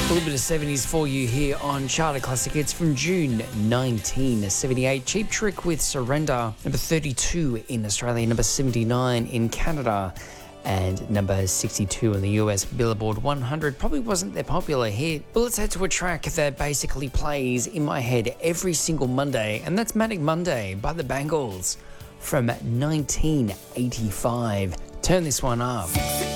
A little bit of 70s for you here on Charter Classic Hits from June 1978. Cheap Trick with Surrender, number 32 in Australia, number 79 in Canada, and number 62 in the US Billboard 100. Probably wasn't their popular hit, but let's head to a track that basically plays in my head every single Monday, and that's Manic Monday by the Bangles from 1985. Turn this one up.